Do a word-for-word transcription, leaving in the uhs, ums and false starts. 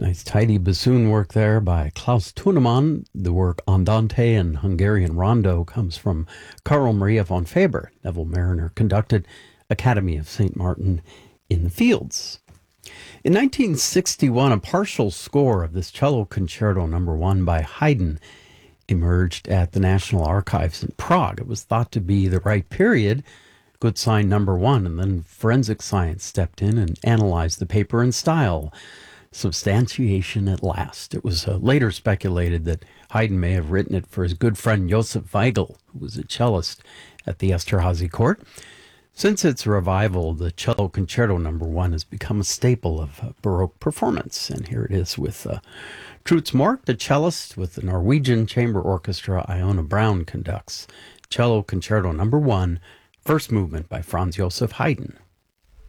Nice tidy bassoon work there by Klaus Tunemann. The work Andante and Hungarian Rondo comes from Carl Maria von Faber. Neville Mariner conducted Academy of Saint Martin in the Fields. In nineteen sixty-one, a partial score of this cello concerto number one by Haydn emerged at the National Archives in Prague. It was thought to be the right period, good sign number one, and then forensic science stepped in and analyzed the paper and style. Substantiation at last. It was uh, later speculated that Haydn may have written it for his good friend Josef Weigl, who was a cellist at the Esterházy court. Since its revival, the cello concerto number one has become a staple of uh, Baroque performance, and here it is with uh, Truls Mork, the cellist, with the Norwegian Chamber Orchestra. Iona Brown conducts cello concerto number one, first movement by Franz Joseph Haydn.